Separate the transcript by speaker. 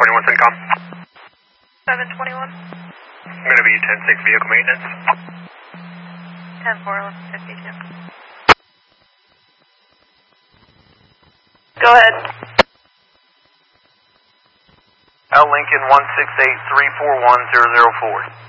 Speaker 1: 721 CENTCOM.
Speaker 2: 721.
Speaker 1: I'm going to be 10-6 vehicle maintenance.
Speaker 2: 10-4, 52. Go ahead.
Speaker 3: L Lincoln 168-341-004.